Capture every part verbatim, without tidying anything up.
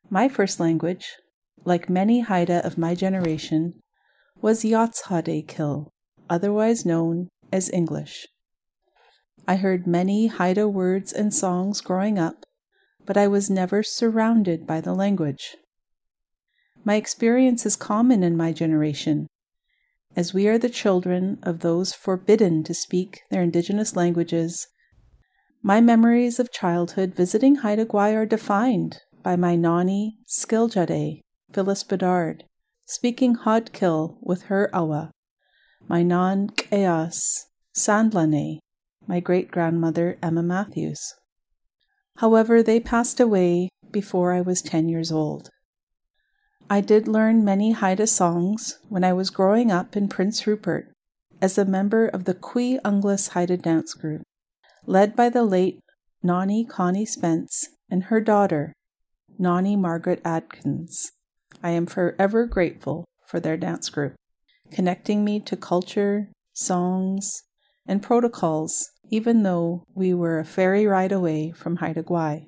My first language, like many Haida of my generation, was Yatshadekill, otherwise known as English. I heard many Haida words and songs growing up, but I was never surrounded by the language. My experience is common in my generation, as we are the children of those forbidden to speak their indigenous languages. My memories of childhood visiting Haida Gwaii are defined by my Nani Skiljade, Phyllis Bedard, speaking Hodkill with her awa, my Nan Keas Sandlane, my great-grandmother Emma Matthews. However, they passed away before I was ten years old. I did learn many Haida songs when I was growing up in Prince Rupert as a member of the Cui Unglas Haida dance group, led by the late Nani Connie Spence and her daughter, Nani Margaret Adkins. I am forever grateful for their dance group, connecting me to culture, songs, and protocols, even though we were a ferry ride away from Haida Gwaii.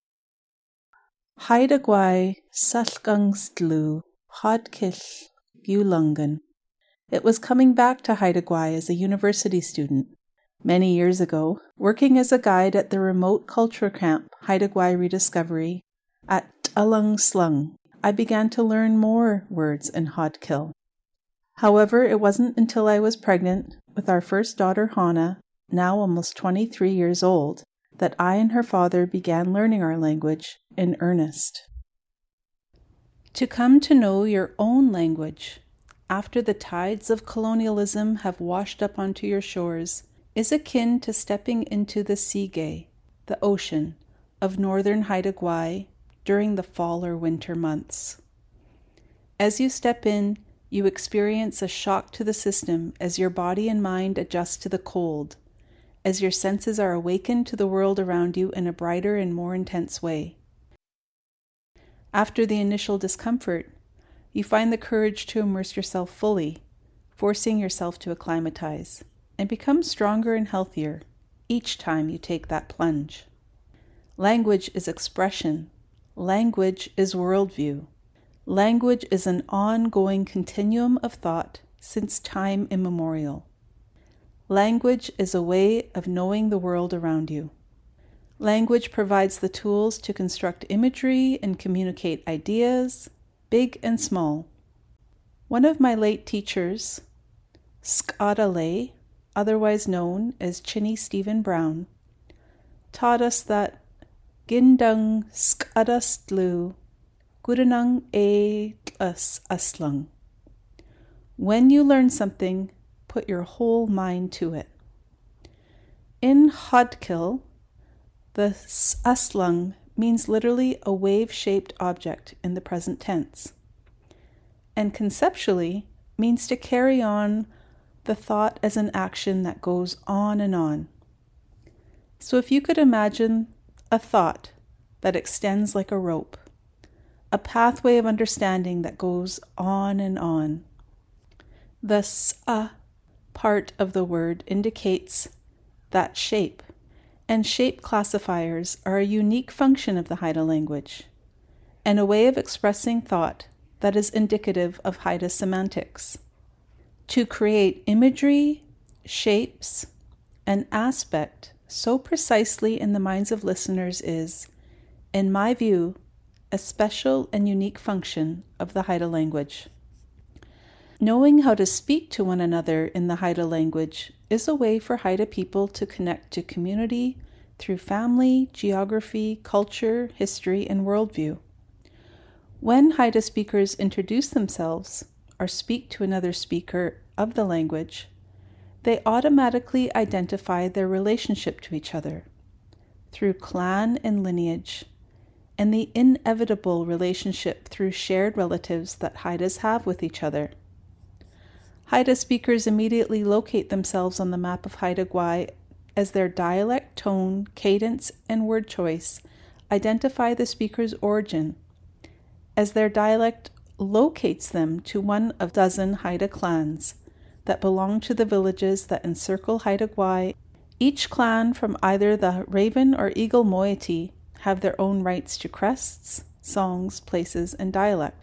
Haida Gwaii Salgangstlu Hodkill Gulungan. It was coming back to Haida Gwaii as a university student. Many years ago, working as a guide at the remote culture camp Haida Gwaii Rediscovery at Alung Slung, I began to learn more words in Hodkill. However, it wasn't until I was pregnant with our first daughter Hannah, now almost twenty-three years old, that I and her father began learning our language in earnest. To come to know your own language after the tides of colonialism have washed up onto your shores is akin to stepping into the Sige, the ocean, of northern Haida Gwaii during the fall or winter months. As you step in, you experience a shock to the system as your body and mind adjust to the cold, as your senses are awakened to the world around you in a brighter and more intense way. After the initial discomfort, you find the courage to immerse yourself fully, forcing yourself to acclimatize, and become stronger and healthier each time you take that plunge. Language is expression. Language is worldview. Language is an ongoing continuum of thought since time immemorial. Language is a way of knowing the world around you. Language provides the tools to construct imagery and communicate ideas, big and small. One of my late teachers, Skadale, otherwise known as Chinny Stephen Brown, taught us that Gindung skadastlu gudanang e tlas aslung. When you learn something, put your whole mind to it. In Hodkill, the aslung means literally a wave-shaped object in the present tense, and conceptually means to carry on the thought as an action that goes on and on. So if you could imagine a thought that extends like a rope, a pathway of understanding that goes on and on. The sa part of the word indicates that shape, and shape classifiers are a unique function of the Haida language, and a way of expressing thought that is indicative of Haida semantics. To create imagery, shapes, and aspect so precisely in the minds of listeners is, in my view, a special and unique function of the Haida language. Knowing how to speak to one another in the Haida language is a way for Haida people to connect to community through family, geography, culture, history, and worldview. When Haida speakers introduce themselves or speak to another speaker of the language, they automatically identify their relationship to each other through clan and lineage, and the inevitable relationship through shared relatives that Haidas have with each other. Haida speakers immediately locate themselves on the map of Haida Gwaii as their dialect, tone, cadence, and word choice identify the speaker's origin, as their dialect locates them to one of a dozen Haida clans that belong to the villages that encircle Haida Gwaii. Each clan from either the Raven or Eagle moiety have their own rights to crests, songs, places, and dialect.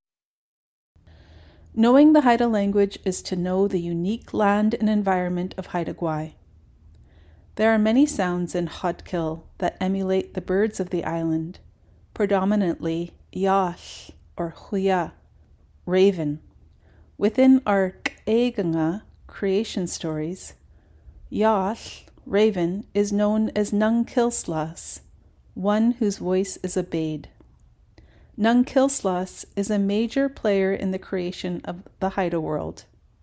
Knowing the Haida language is to know the unique land and environment of Haida Gwaii. There are many sounds in Hodkill that emulate the birds of the island, predominantly Yash or Huya, raven. Within our K'eganga creation stories, Yash, raven, is known as Nung Kilslas, one whose voice is obeyed. Nung Kilslas is a major player in the creation of the Haida world.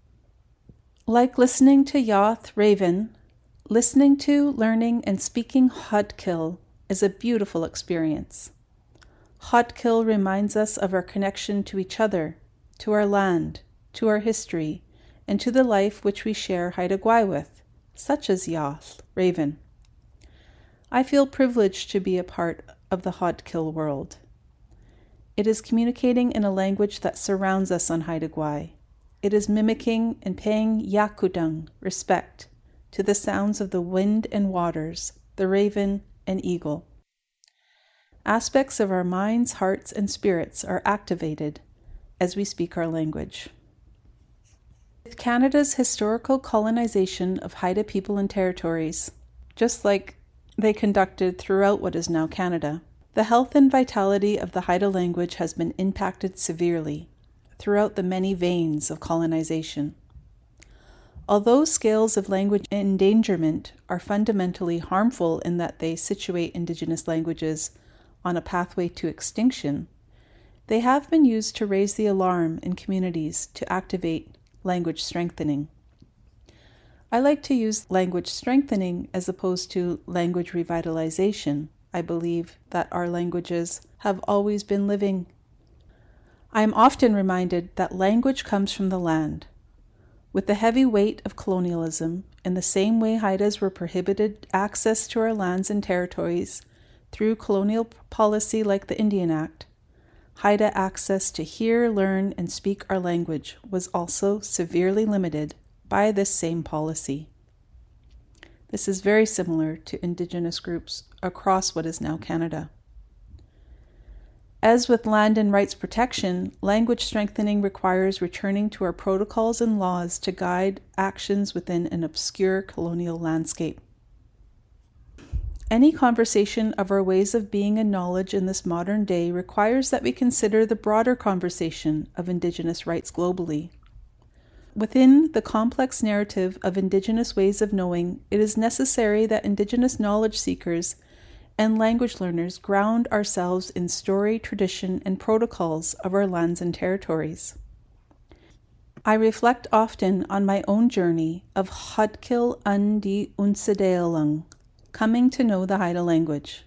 Like listening to Yath Raven, listening to, learning, and speaking Hodkill is a beautiful experience. Hodkill reminds us of our connection to each other, to our land, to our history, and to the life which we share Haida Gwaii with, such as Yath Raven. I feel privileged to be a part of the Hodkill world. It is communicating in a language that surrounds us on Haida Gwaii. It is mimicking and paying yakudung, respect, to the sounds of the wind and waters, the raven and eagle. Aspects of our minds, hearts, and spirits are activated as we speak our language. With Canada's historical colonization of Haida people and territories, just like they conducted throughout what is now Canada, the health and vitality of the Haida language has been impacted severely throughout the many veins of colonization. Although scales of language endangerment are fundamentally harmful in that they situate Indigenous languages on a pathway to extinction, they have been used to raise the alarm in communities to activate language strengthening. I like to use language strengthening as opposed to language revitalization. I believe that our languages have always been living. I am often reminded that language comes from the land. With the heavy weight of colonialism, in the same way Haidas were prohibited access to our lands and territories through colonial policy like the Indian Act, Haida access to hear, learn, and speak our language was also severely limited by this same policy. This is very similar to Indigenous groups across what is now Canada. As with land and rights protection, language strengthening requires returning to our protocols and laws to guide actions within an obscure colonial landscape. Any conversation of our ways of being and knowledge in this modern day requires that we consider the broader conversation of Indigenous rights globally. Within the complex narrative of Indigenous ways of knowing, it is necessary that Indigenous knowledge seekers and language learners ground ourselves in story, tradition, and protocols of our lands and territories. I reflect often on my own journey of Hodkill an di Unsedealung, coming to know the Haida language.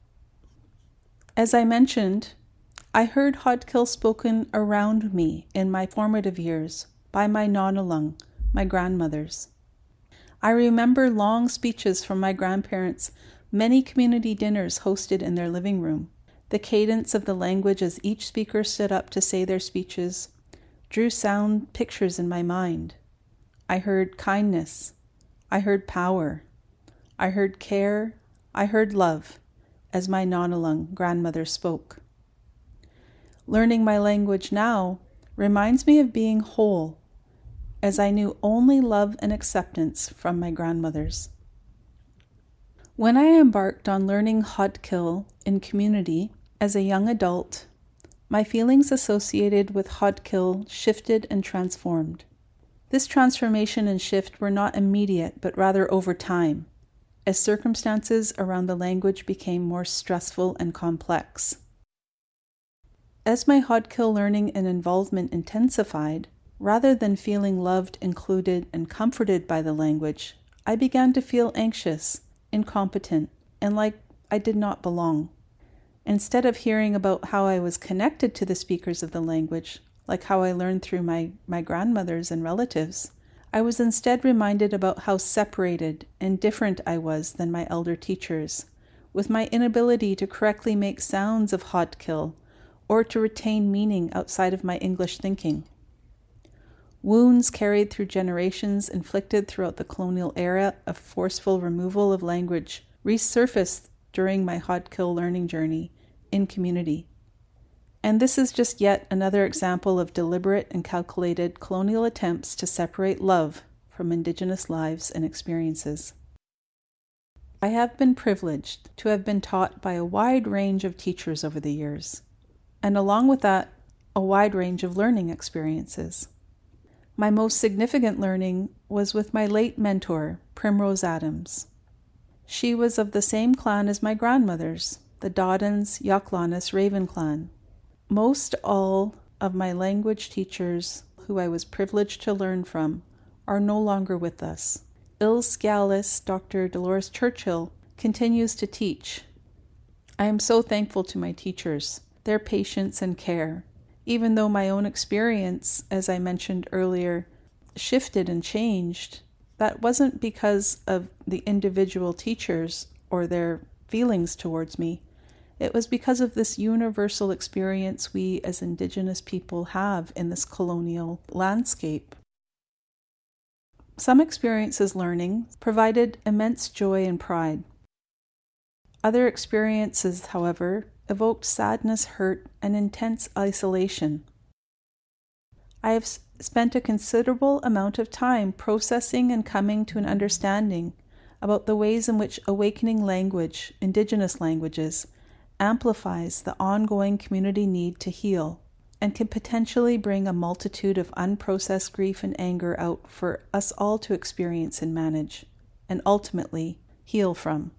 As I mentioned, I heard Hodkill spoken around me in my formative years by my nonalung, my grandmothers. I remember long speeches from my grandparents, many community dinners hosted in their living room. The cadence of the language as each speaker stood up to say their speeches drew sound pictures in my mind. I heard kindness. I heard power. I heard care. I heard love as my nonalung grandmother spoke. Learning my language now reminds me of being whole, as I knew only love and acceptance from my grandmothers. When I embarked on learning Hodkill in community as a young adult, my feelings associated with Hodkill shifted and transformed. This transformation and shift were not immediate, but rather over time, as circumstances around the language became more stressful and complex. As my Hodkill learning and involvement intensified, rather than feeling loved, included, and comforted by the language, I began to feel anxious, incompetent, and like I did not belong. Instead of hearing about how I was connected to the speakers of the language, like how I learned through my, my grandmothers and relatives, I was instead reminded about how separated and different I was than my elder teachers, with my inability to correctly make sounds of Hodkill or to retain meaning outside of my English thinking. Wounds carried through generations inflicted throughout the colonial era of forceful removal of language resurfaced during my Hodkill learning journey in community. And this is just yet another example of deliberate and calculated colonial attempts to separate love from Indigenous lives and experiences. I have been privileged to have been taught by a wide range of teachers over the years, and along with that, a wide range of learning experiences. My most significant learning was with my late mentor, Primrose Adams. She was of the same clan as my grandmothers, the Doddens Yaklanis Raven clan. Most all of my language teachers who I was privileged to learn from are no longer with us. Il Scalis, Doctor Dolores Churchill, continues to teach. I am so thankful to my teachers, their patience and care. Even though my own experience, as I mentioned earlier, shifted and changed, that wasn't because of the individual teachers or their feelings towards me. It was because of this universal experience we as Indigenous people have in this colonial landscape. Some experiences learning provided immense joy and pride. Other experiences, however, evoked sadness, hurt, and intense isolation. I have s- spent a considerable amount of time processing and coming to an understanding about the ways in which awakening language, Indigenous languages, amplifies the ongoing community need to heal and can potentially bring a multitude of unprocessed grief and anger out for us all to experience and manage, and ultimately heal from.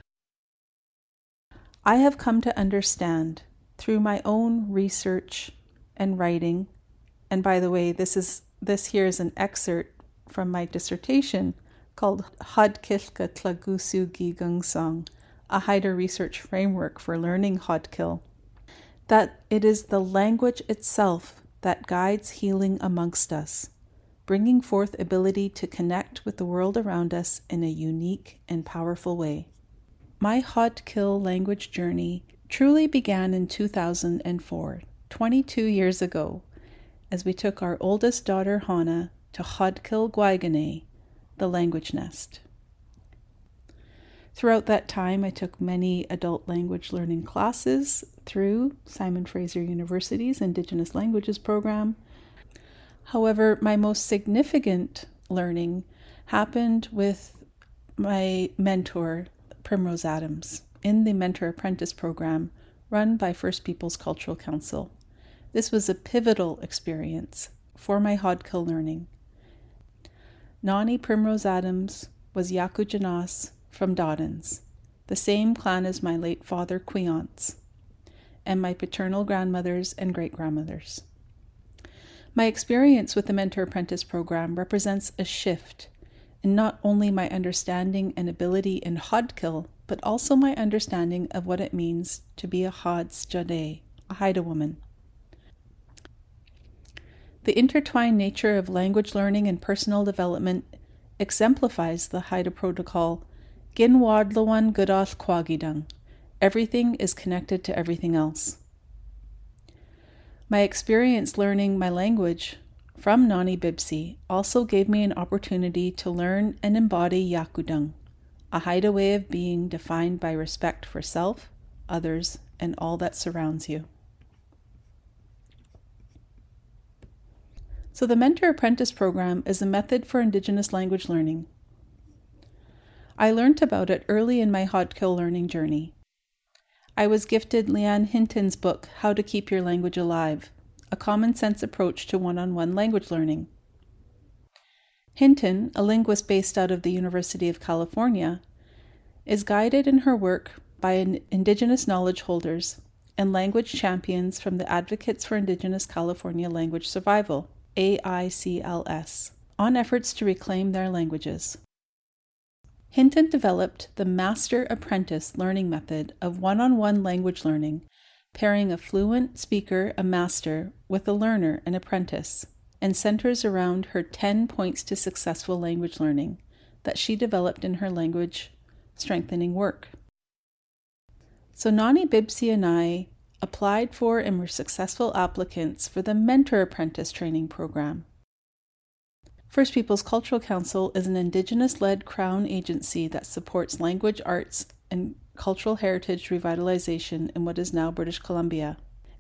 I have come to understand through my own research and writing, and by the way, this is this here is an excerpt from my dissertation called Hodkilka Tlagusu Gigungsong, a Haida research framework for learning Hodkil, that it is the language itself that guides healing amongst us, bringing forth ability to connect with the world around us in a unique and powerful way. My Hodkil language journey truly began in two thousand four, twenty-two years ago, as we took our oldest daughter Hana to Hodkil Gwaigane, the language nest. Throughout that time, I took many adult language learning classes through Simon Fraser University's Indigenous Languages program. However, my most significant learning happened with my mentor, Primrose Adams, in the Mentor Apprentice program run by First Peoples Cultural Council. This was a pivotal experience for my Hodkil learning. Nani Primrose Adams was Yakujanas from Doddens, the same clan as my late father Queance, and my paternal grandmothers and great-grandmothers. My experience with the Mentor Apprentice program represents a shift in not only my understanding and ability in Hodkil, but also my understanding of what it means to be a Hods Jade, a Haida woman. The intertwined nature of language learning and personal development exemplifies the Haida protocol, Gin Wadlawan Gudoth Kwagidang. Everything is connected to everything else. My experience learning my language from Nani Bibsi also gave me an opportunity to learn and embody Yakudang, a Haida way of being defined by respect for self, others, and all that surrounds you. So the Mentor Apprentice program is a method for Indigenous language learning. I learned about it early in my Hodkil learning journey. I was gifted Leanne Hinton's book, How to Keep Your Language Alive, a common-sense approach to one-on-one language learning. Hinton, a linguist based out of the University of California, is guided in her work by Indigenous knowledge holders and language champions from the Advocates for Indigenous California Language Survival, A I C L S, on efforts to reclaim their languages. Hinton developed the Master-Apprentice learning method of one-on-one language learning, pairing a fluent speaker, a master, with a learner, an apprentice, and centers around her ten points to successful language learning that she developed in her language strengthening work. So Nani Bibsi and I applied for and were successful applicants for the Mentor Apprentice training program. First Peoples Cultural Council is an Indigenous-led Crown agency that supports language, arts, and cultural heritage revitalization in what is now British Columbia,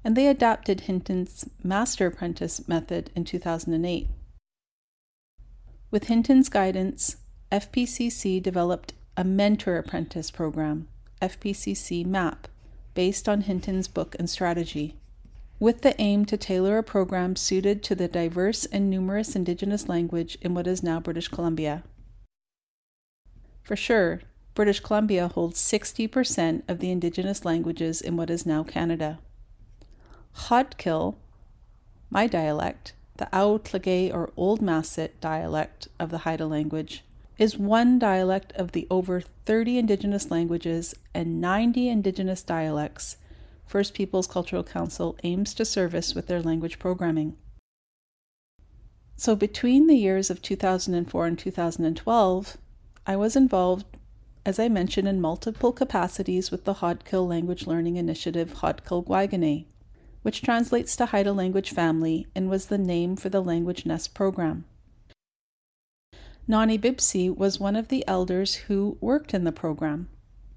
and they adapted Hinton's Master Apprentice method in two thousand eight. With Hinton's guidance, F P C C developed a Mentor Apprentice program, F P C C MAP, based on Hinton's book and strategy, with the aim to tailor a program suited to the diverse and numerous Indigenous language in what is now British Columbia. For sure, British Columbia holds sixty percent of the Indigenous languages in what is now Canada. Hodkill, my dialect, the Aotlagay or Old Masset dialect of the Haida language, is one dialect of the over thirty Indigenous languages and ninety Indigenous dialects First Peoples Cultural Council aims to service with their language programming. So between the years of two thousand four and two thousand twelve, I was involved, as I mentioned, in multiple capacities with the Hodkill Language Learning Initiative Hodkill Gwaigane, which translates to Haida Language Family and was the name for the Language Nest program. Nani Bibsi was one of the elders who worked in the program.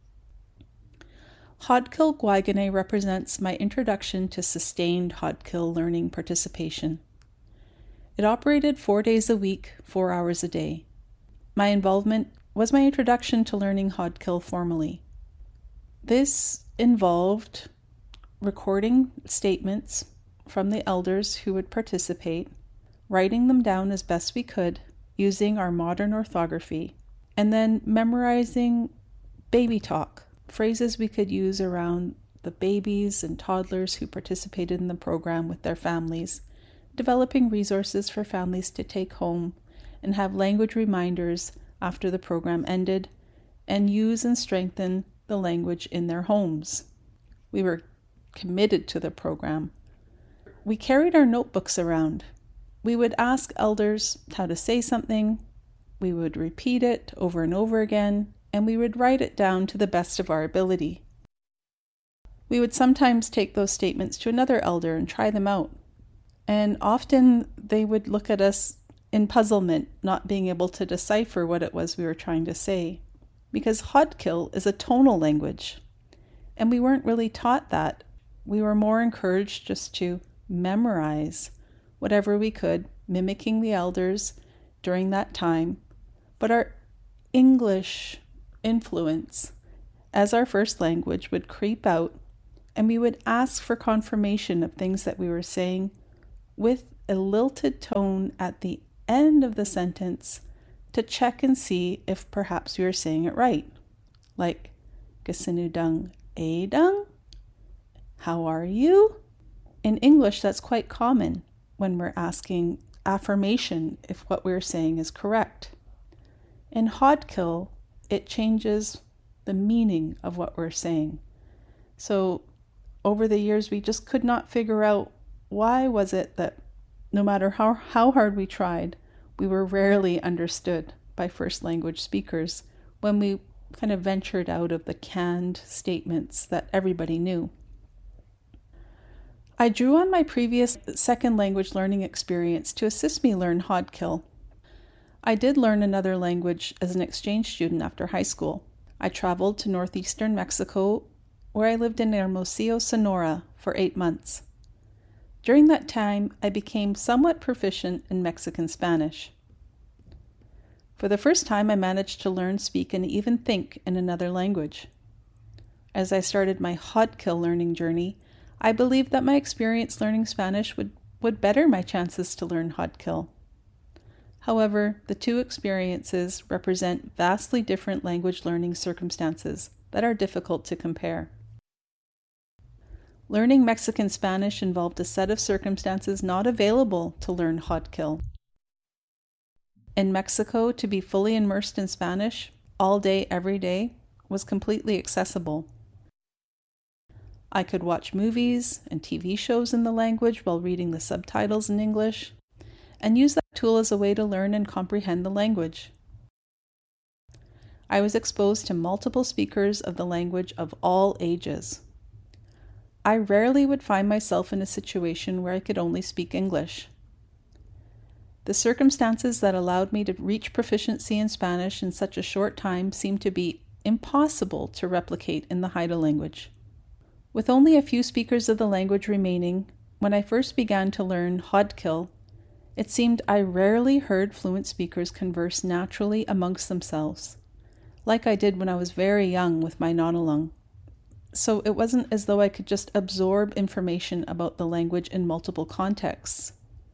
Hodkill Gwaigane represents my introduction to sustained Hodkill learning participation. It operated four days a week, four hours a day. My involvement was my introduction to learning Hodkill formally. This involved recording statements from the elders who would participate, writing them down as best we could using our modern orthography, and then memorizing baby talk, phrases we could use around the babies and toddlers who participated in the program with their families, developing resources for families to take home and have language reminders after the program ended, and use and strengthen the language in their homes. We were committed to the program. We carried our notebooks around. We would ask elders how to say something, we would repeat it over and over again, and we would write it down to the best of our ability. We would sometimes take those statements to another elder and try them out, and often they would look at us in puzzlement, not being able to decipher what it was we were trying to say, because Hodkill is a tonal language, and we weren't really taught that. We were more encouraged just to memorize whatever we could, mimicking the elders during that time, but our English influence as our first language would creep out, and we would ask for confirmation of things that we were saying with a lilted tone at the end of the sentence to check and see if perhaps we were saying it right. Like, Gasinudung Adung? How are you? In English, that's quite common when we're asking affirmation if what we're saying is correct. In Hodkill, it changes the meaning of what we're saying. So over the years, we just could not figure out why was it that no matter how, how hard we tried, we were rarely understood by first language speakers when we kind of ventured out of the canned statements that everybody knew. I drew on my previous second language learning experience to assist me learn Hodkill. I did learn another language as an exchange student after high school. I traveled to northeastern Mexico, where I lived in Hermosillo, Sonora, for eight months. During that time, I became somewhat proficient in Mexican Spanish. For the first time, I managed to learn, speak, and even think in another language. As I started my Hodkill learning journey, I believed that my experience learning Spanish would, would better my chances to learn Hodkill. However, the two experiences represent vastly different language learning circumstances that are difficult to compare. Learning Mexican Spanish involved a set of circumstances not available to learn Hodkill. In Mexico, to be fully immersed in Spanish all day, every day, was completely accessible. I could watch movies and T V shows in the language while reading the subtitles in English, and use that tool as a way to learn and comprehend the language. I was exposed to multiple speakers of the language of all ages. I rarely would find myself in a situation where I could only speak English. The circumstances that allowed me to reach proficiency in Spanish in such a short time seemed to be impossible to replicate in the Haida language. With only a few speakers of the language remaining, when I first began to learn Hodkill, it seemed I rarely heard fluent speakers converse naturally amongst themselves, like I did when I was very young with my Nonalung. So it wasn't as though I could just absorb information about the language in multiple contexts.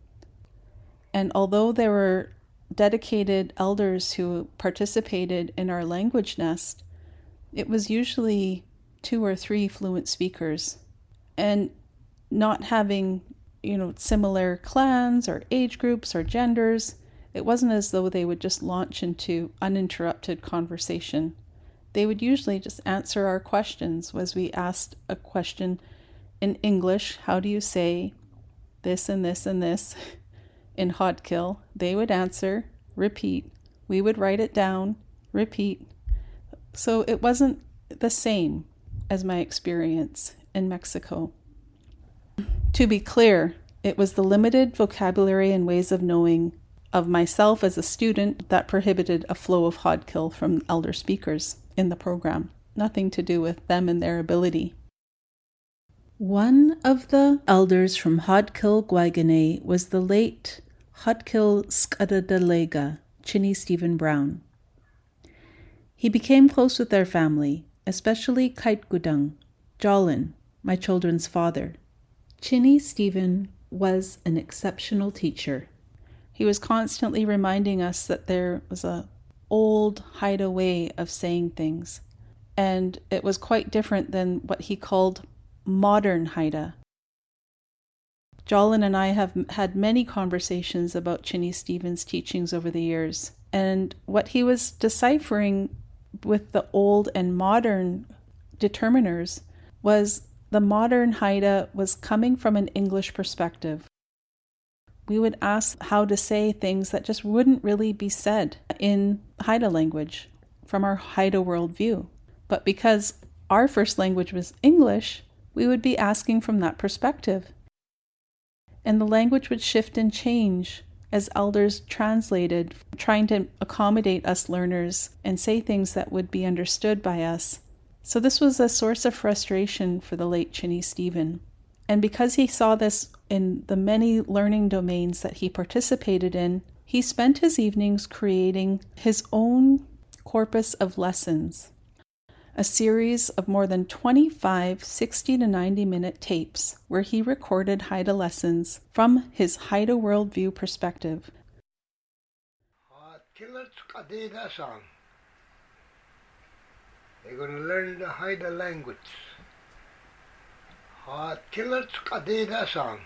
And although there were dedicated elders who participated in our language nest, it was usually two or three fluent speakers. And not having, you know, similar clans or age groups or genders, it wasn't as though they would just launch into uninterrupted conversation. They would usually just answer our questions. As we asked a question in English, how do you say this and this and this in Hodkill? They would answer, repeat. We would write it down, repeat. So it wasn't the same as my experience in Mexico. To be clear, it was the limited vocabulary and ways of knowing of myself as a student that prohibited a flow of Hodkill from elder speakers in the program. Nothing to do with them and their ability. One of the elders from Hodkill Guaigane was the late Hodkill Skadadalega, Chinny Stephen Brown. He became close with their family, especially Kaitgudung, Jolin, my children's father. Chinny Stephen was an exceptional teacher. He was constantly reminding us that there was a old Haida way of saying things, and it was quite different than what he called modern Haida. Jolin and I have had many conversations about Chinny Stephen's teachings over the years, and what he was deciphering with the old and modern determiners was the modern Haida was coming from an English perspective. We would ask how to say things that just wouldn't really be said in Haida language from our Haida worldview. But because our first language was English, we would be asking from that perspective. And the language would shift and change as elders translated, trying to accommodate us learners and say things that would be understood by us. So this was a source of frustration for the late Chinny Stephen. And because he saw this in the many learning domains that he participated in, he spent his evenings creating his own corpus of lessons, a series of more than twenty-five sixty to ninety minute tapes where he recorded Haida lessons from his Haida worldview perspective. They're going to learn the Haida language. Ha killet kadeda sang.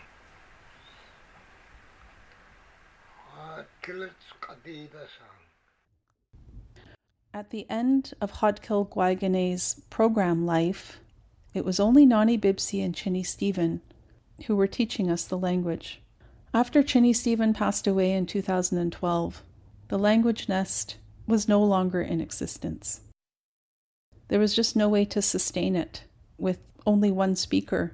Ha killet kadeda sang. At the end of Hodkill Guaigane's program life, it was only Nani Bibsi and Chinny Stephen who were teaching us the language. After Chinny Stephen passed away in two thousand twelve, the language nest was no longer in existence. There was just no way to sustain it with only one speaker.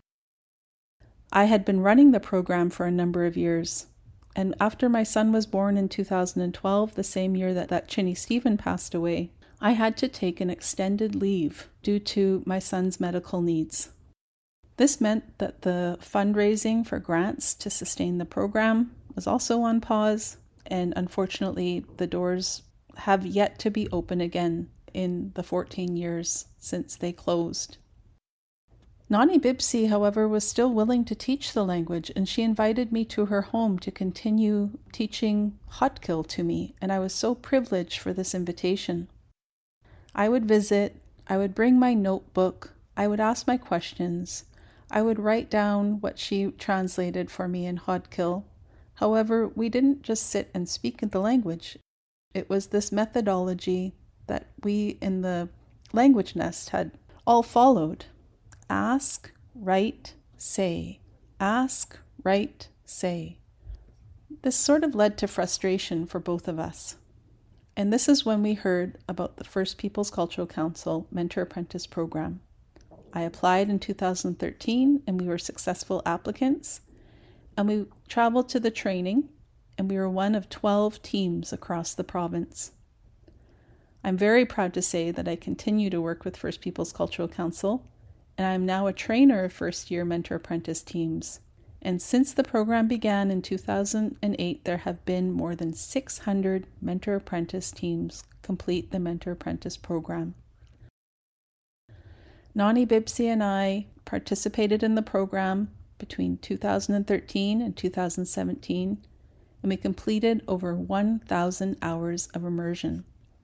I had been running the program for a number of years, and after my son was born in two thousand twelve, the same year that, that Chinny Stephen passed away, I had to take an extended leave due to my son's medical needs. This meant that the fundraising for grants to sustain the program was also on pause, and unfortunately the doors have yet to be open again in the fourteen years since they closed. Nani Bibsi, however, was still willing to teach the language, and she invited me to her home to continue teaching Hodkill to me, and I was so privileged for this invitation. I would visit, I would bring my notebook, I would ask my questions, I would write down what she translated for me in Hodkill. However, we didn't just sit and speak the language. It was this methodology that we in the language nest had all followed. Ask, write, say. Ask, write, say. This sort of led to frustration for both of us. And this is when we heard about the First Peoples Cultural Council Mentor-Apprentice Program. I applied in two thousand thirteen, and we were successful applicants. And we traveled to the training, and we were one of twelve teams across the province. I'm very proud to say that I continue to work with First Peoples Cultural Council, and I'm now a trainer of first-year mentor-apprentice teams. And since the program began in two thousand eight, there have been more than six hundred mentor-apprentice teams complete the mentor-apprentice program. Nani Bibsi and I participated in the program between two thousand thirteen and two thousand seventeen, and we completed over one thousand hours of immersion.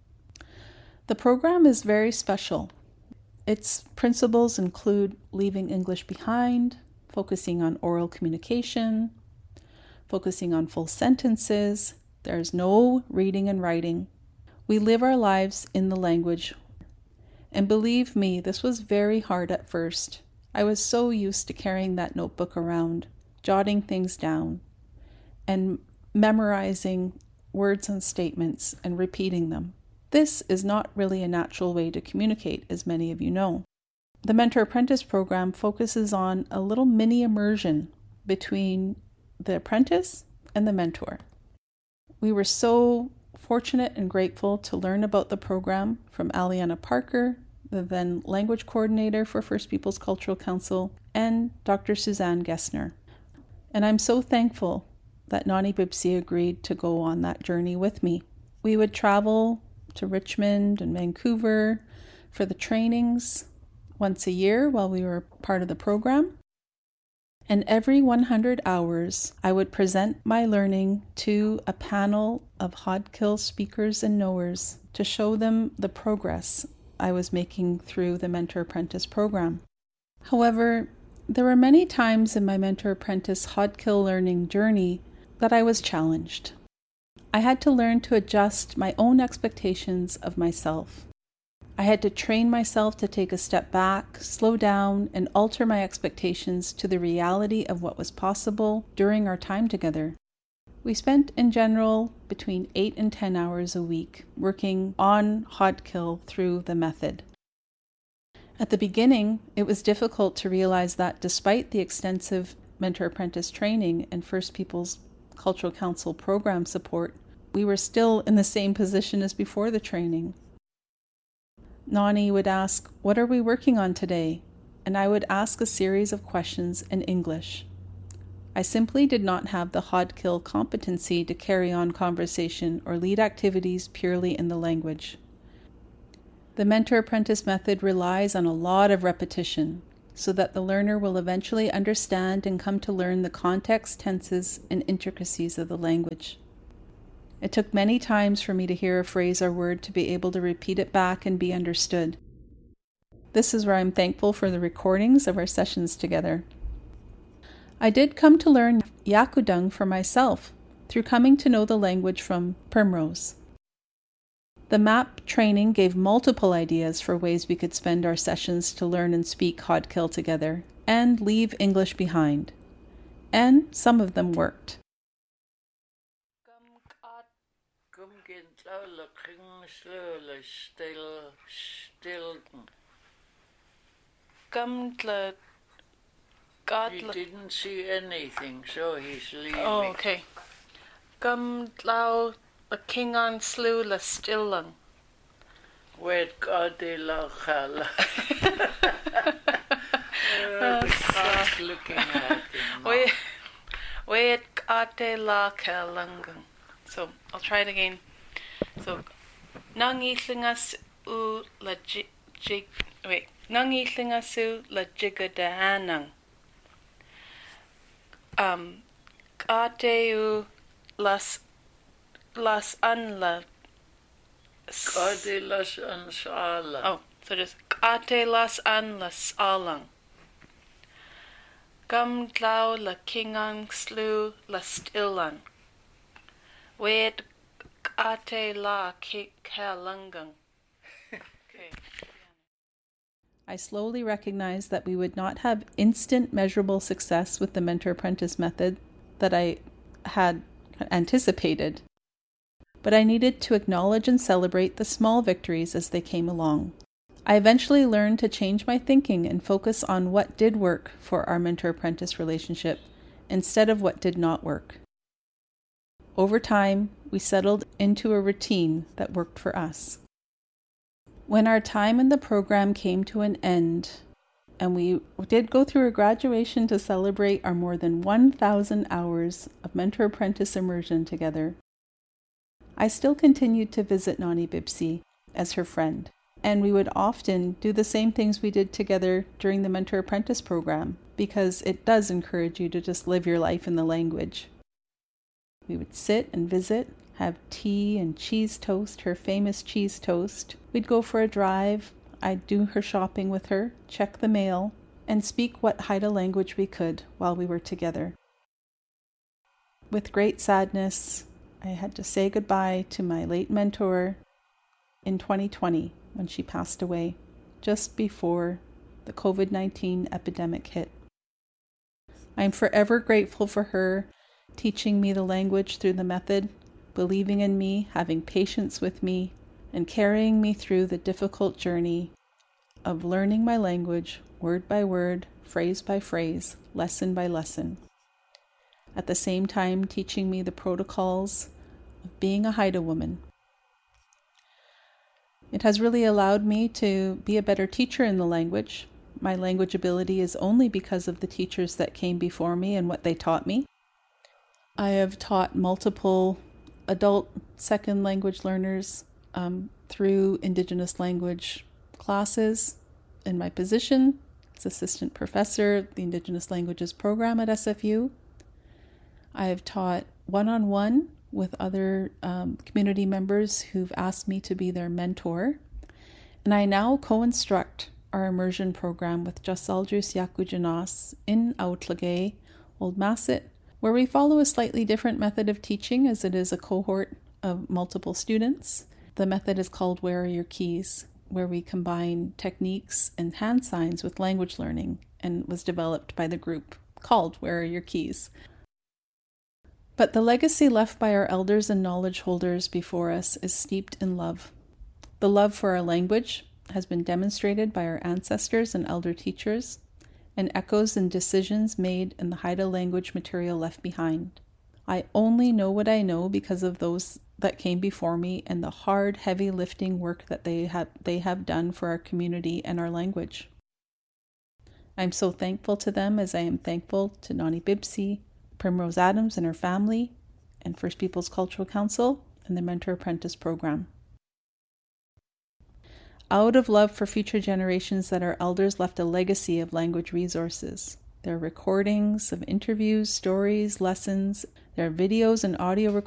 The program is very special. Its principles include leaving English behind, focusing on oral communication, focusing on full sentences. There's no reading and writing. We live our lives in the language. And believe me, this was very hard at first. I was so used to carrying that notebook around, jotting things down, and memorizing words and statements and repeating them. This is not really a natural way to communicate, as many of you know. The Mentor Apprentice program focuses on a little mini immersion between the apprentice and the mentor. We were so fortunate and grateful to learn about the program from Aliana Parker, the then language coordinator for First Peoples Cultural Council, and Doctor Suzanne Gessner. And I'm so thankful that Nani Bibsi agreed to go on that journey with me. We would travel to Richmond and Vancouver for the trainings once a year while we were part of the program. And every one hundred hours, I would present my learning to a panel of Hodkill speakers and knowers to show them the progress I was making through the Mentor Apprentice program. However, there were many times in my Mentor Apprentice Hodkill learning journey that I was challenged. I had to learn to adjust my own expectations of myself. I had to train myself to take a step back, slow down, and alter my expectations to the reality of what was possible during our time together. We spent, in general, between eight and ten hours a week working on Hodkill through the method. At the beginning, it was difficult to realize that despite the extensive mentor-apprentice training and First Peoples Cultural Council program support, we were still in the same position as before the training. Nani would ask, "What are we working on today?" And I would ask a series of questions in English. I simply did not have the Hodkill competency to carry on conversation or lead activities purely in the language. The mentor-apprentice method relies on a lot of repetition so that the learner will eventually understand and come to learn the context, tenses, and intricacies of the language. It took many times for me to hear a phrase or word to be able to repeat it back and be understood. This is where I'm thankful for the recordings of our sessions together. I did come to learn Yakudung for myself through coming to know the language from Primrose. The map training gave multiple ideas for ways we could spend our sessions to learn and speak Hodkill together and leave English behind. And some of them worked. He didn't see anything, so he's leaving. Oh, okay. Gumdlau the king on slew la stillang. Wed God de la chala. God's looking at him. Wed Wed God de la calangang. So I'll try it again. So nang islingas u la jig wait nang islingas u la jigadahanang. Um, Kateu las las anla. Kate las ansala. Oh, so just Kate las anlas alang. Gum dlau la kingang slew la stillang. Wed Kate la kalangang. Okay. I slowly recognized that we would not have instant measurable success with the mentor-apprentice method that I had anticipated, but I needed to acknowledge and celebrate the small victories as they came along. I eventually learned to change my thinking and focus on what did work for our mentor-apprentice relationship instead of what did not work. Over time, we settled into a routine that worked for us. When our time in the program came to an end, and we did go through a graduation to celebrate our more than one thousand hours of mentor-apprentice immersion together. I still continued to visit Nani Bibsi as her friend, and we would often do the same things we did together during the mentor-apprentice program, because it does encourage you to just live your life in the language. We would sit and visit, have tea and cheese toast, her famous cheese toast. We'd go for a drive. I'd do her shopping with her, check the mail, and speak what Haida language we could while we were together. With great sadness, I had to say goodbye to my late mentor in twenty twenty when she passed away, just before the covid nineteen epidemic hit. I am forever grateful for her teaching me the language through the method, believing in me, having patience with me, and carrying me through the difficult journey of learning my language word by word, phrase by phrase, lesson by lesson. At the same time, teaching me the protocols of being a Haida woman. It has really allowed me to be a better teacher in the language. My language ability is only because of the teachers that came before me and what they taught me. I have taught multiple adult second language learners um, through Indigenous language classes in my position as assistant professor at the Indigenous Languages program at S F U. I have taught one-on-one with other um, community members who've asked me to be their mentor. And I now co-instruct our immersion program with Jasaldrus Yakujanas in Aotlagay, Old Masset, where we follow a slightly different method of teaching as it is a cohort of multiple students. The method is called Where Are Your Keys, where we combine techniques and hand signs with language learning, and was developed by the group called Where Are Your Keys. But the legacy left by our elders and knowledge holders before us is steeped in love. The love for our language has been demonstrated by our ancestors and elder teachers, and echoes in decisions made in the Haida language material left behind. I only know what I know because of those that came before me and the hard, heavy lifting work that they have, they have done for our community and our language. I'm so thankful to them as I am thankful to Nani Bibsi, Primrose Adams and her family, and First Peoples Cultural Council and the Mentor Apprentice program. Out of love for future generations, that our elders left a legacy of language resources. There are recordings of interviews, stories, lessons. There are videos and audio recordings